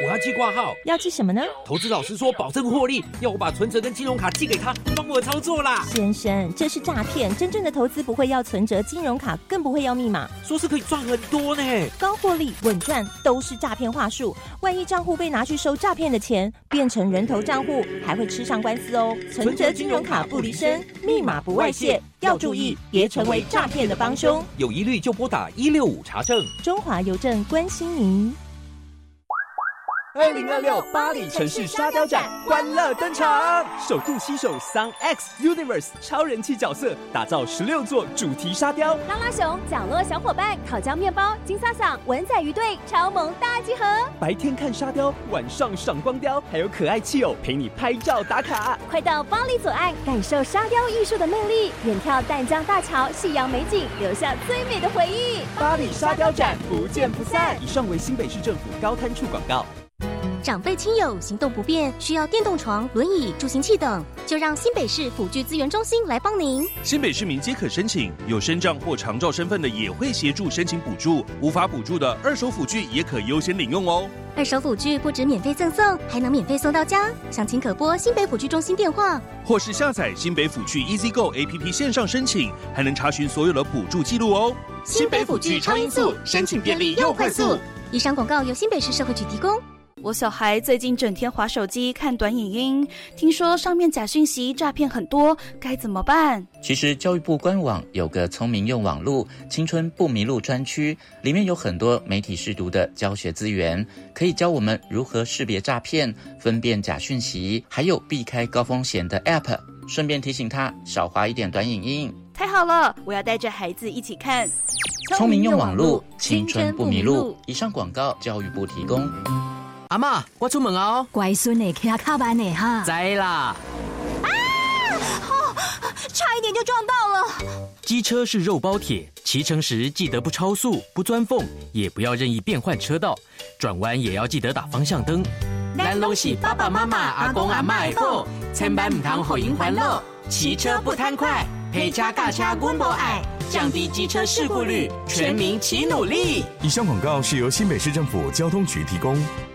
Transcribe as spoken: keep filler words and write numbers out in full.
我要寄挂号。 要寄什么呢？ 投资老师说保证获利，要我把存折跟金融卡寄给他，帮我操作啦。 先生，这是诈骗，真正的投资不会要存折、金融卡，更不会要密码。 说是可以赚很多呢， 高获利、稳赚都是诈骗话术。万一账户被拿去收诈骗的钱，变成人头账户，还会吃上官司哦。存折、金融卡不离身，密码不外泄，要注意，别成为诈骗的帮凶。 有疑虑就拨打一六五查证。 中华邮政关心您。 二零二六巴黎城市沙雕展欢乐登场，首度携手 Sun X Universe 超人气角色，打造十六座主题沙雕。 拉拉熊、角落小伙伴、烤焦面包、金萨萨、文仔鱼队超萌大集合。 白天看沙雕，晚上赏光雕，还有可爱气偶陪你拍照打卡。 快到巴黎左岸，感受沙雕艺术的魅力，远眺淡江大桥、夕阳美景，留下最美的回忆。 巴黎沙雕展不见不散。以上为新北市政府高滩处广告。 长辈亲友行动不便，需要电动床、轮椅、助行器等，就让新北市辅具资源中心来帮您。 新北市民皆可申请，有身障或长照身份的也会协助申请补助，无法补助的二手辅具也可优先领用哦。 二手辅具不止免费赠送，还能免费送到家。详情可拨新北辅具中心电话， 或是下载新北辅具 EasyGo A P P 线上申请，还能查询所有的补助记录哦。 新北辅具超音速，申请便利又快速。以上广告由新北市社会局提供。 我小孩最近整天滑手机看短影音，听说上面假讯息诈骗很多，该怎么办？ 其实教育部官网有个聪明用网路青春不迷路专区，里面有很多媒体识读的教学资源，可以教我们如何识别诈骗、分辨假讯息，还有避开高风险的 App， 顺便提醒他少滑一点短影音。 太好了，我要带着孩子一起看聪明用网路青春不迷路。以上广告教育部提供。 阿嬷，我出门哦。 乖孙的骑卡慢的哈。 知啦。 啊！哦，差一点就撞到了。 机车是肉包铁，骑乘时记得不超速、不钻缝，也不要任意变换车道，转弯也要记得打方向灯。 咱拢是爸爸妈妈、阿公阿嬷的宝，千万唔通互因烦恼。骑车不贪快，陪车驾车阮无爱，降低机车事故率，全民齐努力。 以上广告是由新北市政府交通局提供。